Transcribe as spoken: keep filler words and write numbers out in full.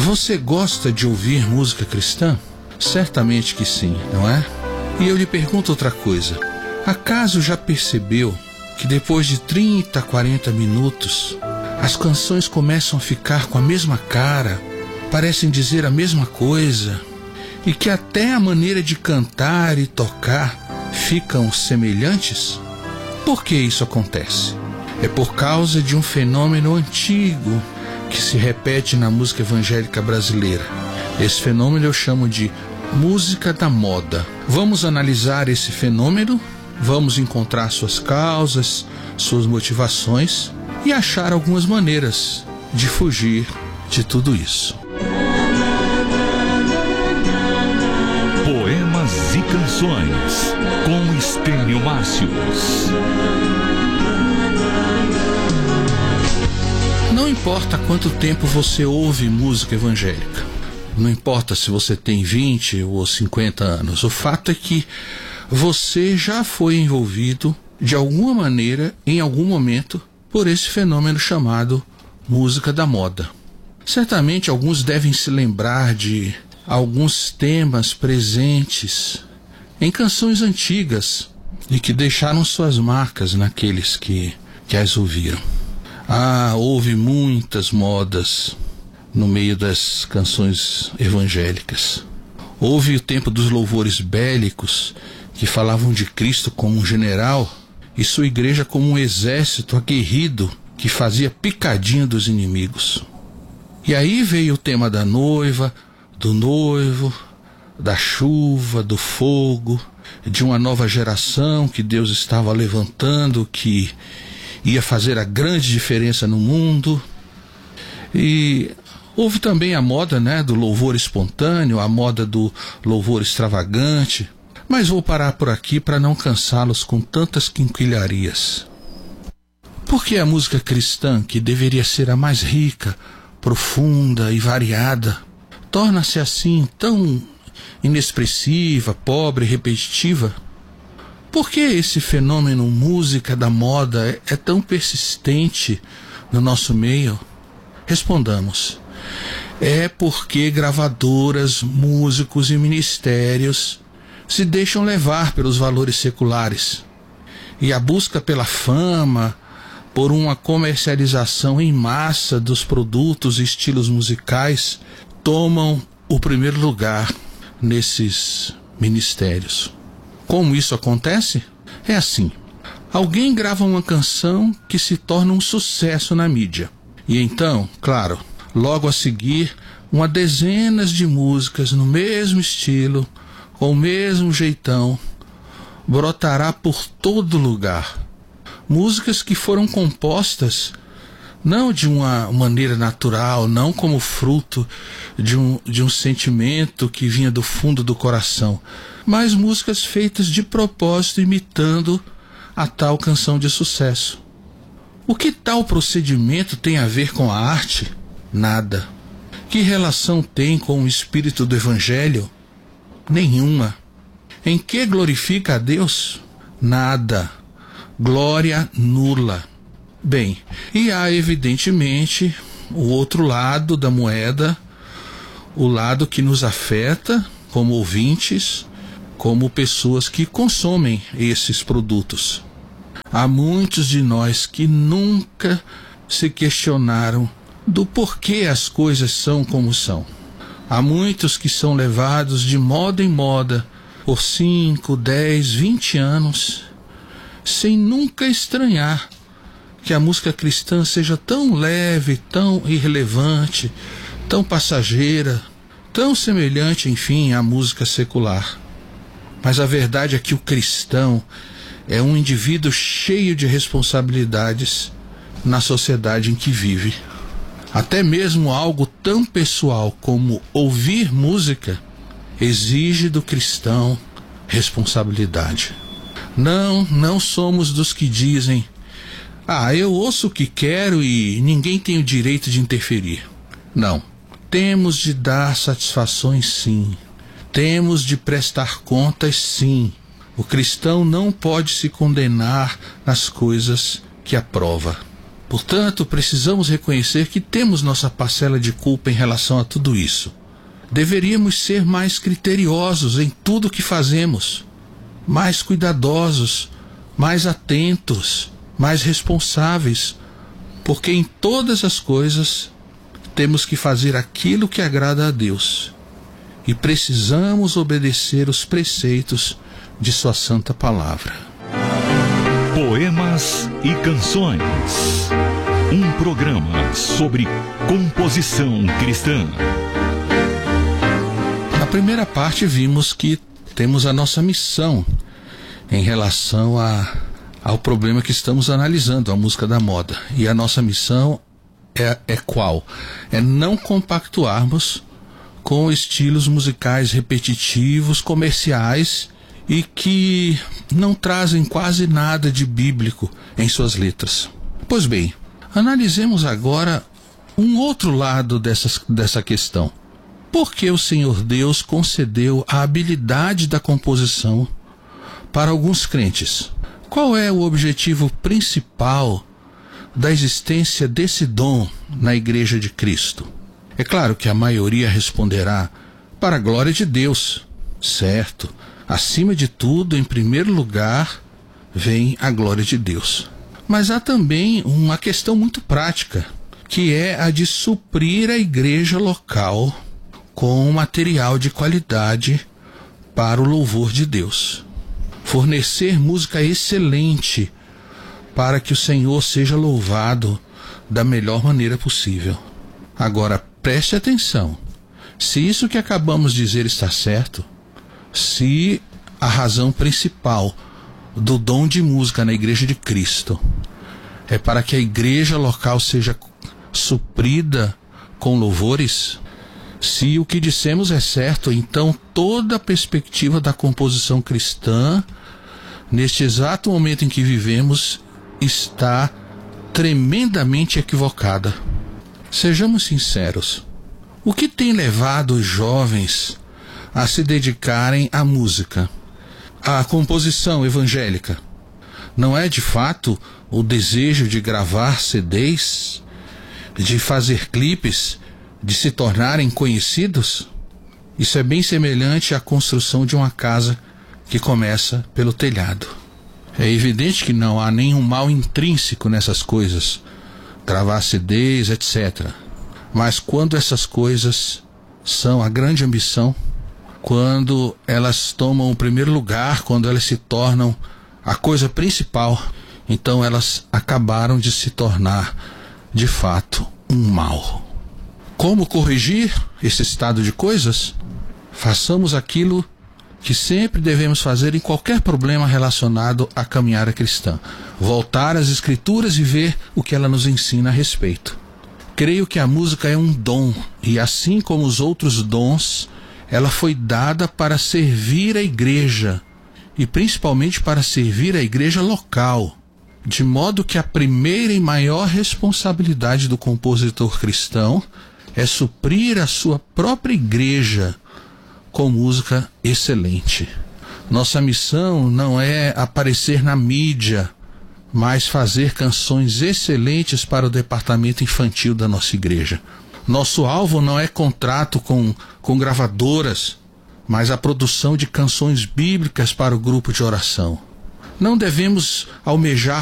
Você gosta de ouvir música cristã? Certamente que sim, não é? E eu lhe pergunto outra coisa. Acaso já percebeu que depois de trinta, quarenta minutos, as canções começam a ficar com a mesma cara, parecem dizer a mesma coisa, e que até a maneira de cantar e tocar ficam semelhantes? Por que isso acontece? É por causa de um fenômeno antigo que se repete na música evangélica brasileira. Esse fenômeno eu chamo de música da moda. Vamos analisar esse fenômeno, vamos encontrar suas causas, suas motivações e achar algumas maneiras de fugir de tudo isso. Poemas e canções com Estênio Márcios. Não importa quanto tempo você ouve música evangélica, não importa se você tem vinte ou cinquenta anos, o fato é que você já foi envolvido de alguma maneira, em algum momento, por esse fenômeno chamado música da moda. Certamente alguns devem se lembrar de alguns temas presentes em canções antigas e que deixaram suas marcas naqueles que, que as ouviram. Ah, houve muitas modas no meio das canções evangélicas. Houve o tempo dos louvores bélicos, que falavam de Cristo como um general e sua igreja como um exército aguerrido que fazia picadinha dos inimigos. E aí veio o tema da noiva, do noivo, da chuva, do fogo, de uma nova geração que Deus estava levantando, que ia fazer a grande diferença no mundo. E houve também a moda, né, do louvor espontâneo, a moda do louvor extravagante. Mas vou parar por aqui para não cansá-los com tantas quinquilharias. Por que a música cristã, que deveria ser a mais rica, profunda e variada, torna-se assim tão inexpressiva, pobre e repetitiva? Por que esse fenômeno música da moda é, é tão persistente no nosso meio? Respondamos. É porque gravadoras, músicos e ministérios se deixam levar pelos valores seculares. E a busca pela fama, por uma comercialização em massa dos produtos e estilos musicais, tomam o primeiro lugar nesses ministérios. Como isso acontece? É assim. Alguém grava uma canção que se torna um sucesso na mídia. E então, claro, logo a seguir, uma dezenas de músicas no mesmo estilo, com o mesmo jeitão, brotará por todo lugar. Músicas que foram compostas não de uma maneira natural, não como fruto de um, de um sentimento que vinha do fundo do coração, mas músicas feitas de propósito, imitando a tal canção de sucesso. O que tal procedimento tem a ver com a arte? Nada. Que relação tem com o espírito do Evangelho? Nenhuma. Em que glorifica a Deus? Nada. Glória nula. Bem, e há evidentemente o outro lado da moeda, o lado que nos afeta como ouvintes, como pessoas que consomem esses produtos. Há muitos de nós que nunca se questionaram do porquê as coisas são como são. Há muitos que são levados de moda em moda por cinco, dez, vinte anos, sem nunca estranhar que a música cristã seja tão leve, tão irrelevante, tão passageira, tão semelhante, enfim, à música secular. Mas a verdade é que o cristão é um indivíduo cheio de responsabilidades na sociedade em que vive. Até mesmo algo tão pessoal como ouvir música exige do cristão responsabilidade. Não, não somos dos que dizem: ah, eu ouço o que quero e ninguém tem o direito de interferir. Não. Temos de dar satisfações, sim. Temos de prestar contas, sim. O cristão não pode se condenar nas coisas que aprova. Portanto, precisamos reconhecer que temos nossa parcela de culpa em relação a tudo isso. Deveríamos ser mais criteriosos em tudo o que fazemos, mais cuidadosos, mais atentos, mais responsáveis, porque em todas as coisas temos que fazer aquilo que agrada a Deus e precisamos obedecer os preceitos de sua santa palavra. Poemas e canções. Um programa sobre composição cristã. Na primeira parte vimos que temos a nossa missão em relação a, ao problema que estamos analisando, a música da moda. E a nossa missão é, é qual? É não compactuarmos com estilos musicais repetitivos, comerciais e que não trazem quase nada de bíblico em suas letras. Pois bem, analisemos agora um outro lado dessas, dessa questão. Por que o Senhor Deus concedeu a habilidade da composição para alguns crentes? Qual é o objetivo principal da existência desse dom na Igreja de Cristo? É claro que a maioria responderá para a glória de Deus, certo? Acima de tudo, em primeiro lugar, vem a glória de Deus. Mas há também uma questão muito prática, que é a de suprir a igreja local com material de qualidade para o louvor de Deus. Fornecer música excelente para que o Senhor seja louvado da melhor maneira possível. Agora, preste atenção. Se isso que acabamos de dizer está certo, se a razão principal do dom de música na Igreja de Cristo é para que a igreja local seja suprida com louvores, se o que dissemos é certo, então toda a perspectiva da composição cristã, neste exato momento em que vivemos, está tremendamente equivocada. Sejamos sinceros. O que tem levado os jovens a se dedicarem à música, à composição evangélica? Não é de fato o desejo de gravar C Ds, de fazer clipes, de se tornarem conhecidos? Isso é bem semelhante à construção de uma casa que começa pelo telhado. É evidente que não há nenhum mal intrínseco nessas coisas, gravar C Ds, etcétera. Mas quando essas coisas são a grande ambição, quando elas tomam o primeiro lugar, quando elas se tornam a coisa principal, então elas acabaram de se tornar, de fato, um mal. Como corrigir esse estado de coisas? Façamos aquilo que sempre devemos fazer em qualquer problema relacionado à caminhada cristã: voltar às Escrituras e ver o que ela nos ensina a respeito. Creio que a música é um dom, e assim como os outros dons, ela foi dada para servir a igreja, e principalmente para servir a igreja local, de modo que a primeira e maior responsabilidade do compositor cristão é suprir a sua própria igreja com música excelente. Nossa missão não é aparecer na mídia, mas fazer canções excelentes para o departamento infantil da nossa igreja. Nosso alvo não é contrato com, com gravadoras, mas a produção de canções bíblicas para o grupo de oração. Não devemos almejar